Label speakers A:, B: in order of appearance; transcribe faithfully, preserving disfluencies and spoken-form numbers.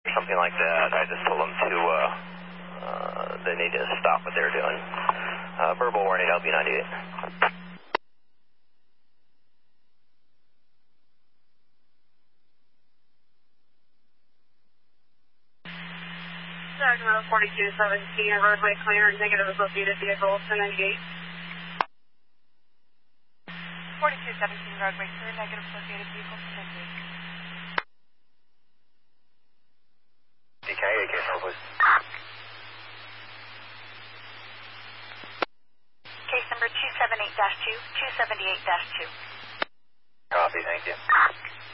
A: something like that. I just told them to, uh, uh, they need to stop what they're doing. Uh, verbal warning, L B ninety-eight.
B: Sacramento forty-two seventeen, roadway clear, negative associated vehicle, ten ninety-eight.
C: forty-two seventeen, roadway clear, negative associated vehicle, ten ninety-eight.
A: D K, A K, please.
C: Case number two seven eight dash two, two seventy-eight dash two.
A: Copy, thank you.